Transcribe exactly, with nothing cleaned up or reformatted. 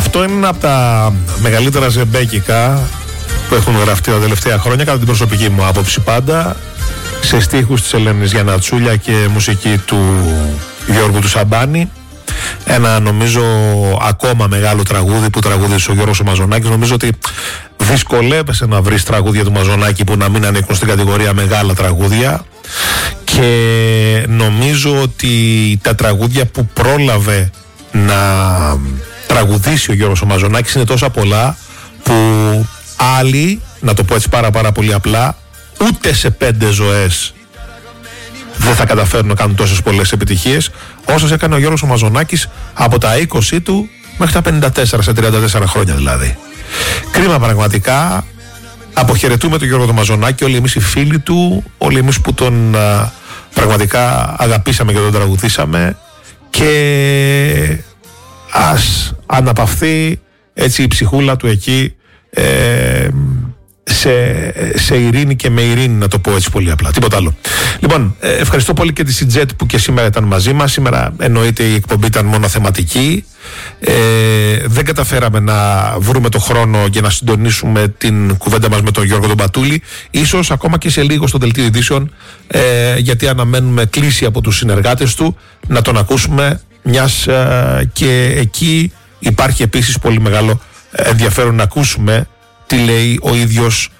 Αυτό είναι ένα από τα μεγαλύτερα ζεμπέκικα που έχουν γραφτεί τα τελευταία χρόνια, κατά την προσωπική μου άποψη πάντα, σε στίχους της Ελένης Γιαννατσούλια και μουσική του Γιώργου του Σαμπάνη. Ένα νομίζω ακόμα μεγάλο τραγούδι που τραγούδισε ο Γιώργος ο Μαζονάκης. Νομίζω ότι δυσκολεύεσαι να βρεις τραγούδια του Μαζονάκη που να μην ανήκουν στην κατηγορία μεγάλα τραγούδια, και νομίζω ότι τα τραγούδια που πρόλαβε να τραγουδήσει ο Γιώργος ο Μαζονάκης είναι τόσα πολλά που άλλοι, να το πω έτσι πάρα πάρα πολύ απλά, ούτε σε πέντε ζωές δεν θα καταφέρουν να κάνουν τόσες πολλές επιτυχίες όσες έκανε ο Γιώργος ο Μαζονάκης από τα είκοσι του μέχρι τα πενήντα τέσσερα, σε τριάντα τέσσερα χρόνια δηλαδή. Κρίμα πραγματικά. Αποχαιρετούμε τον Γιώργο τον Μαζονάκη, όλοι εμείς οι φίλοι του, όλοι εμείς που τον α, πραγματικά αγαπήσαμε και τον τραγουδήσαμε, και ας αναπαυθεί έτσι η ψυχούλα του εκεί ε, σε, σε ειρήνη και με ειρήνη, να το πω έτσι πολύ απλά, τίποτα άλλο. Λοιπόν, ε, ευχαριστώ πολύ και τη Σιτζέτ που και σήμερα ήταν μαζί μας. Σήμερα εννοείται η εκπομπή ήταν μόνο θεματική, ε, δεν καταφέραμε να βρούμε το χρόνο για να συντονίσουμε την κουβέντα μας με τον Γιώργο τον Πατούλη, ίσως ακόμα και σε λίγο στο δελτίο ειδήσεων, ε, γιατί αναμένουμε κλήση από τους συνεργάτες του να τον ακούσουμε, μιας ε, και εκεί υπάρχει επίσης πολύ μεγάλο ενδιαφέρον να ακούσουμε τι λέει ο ίδιος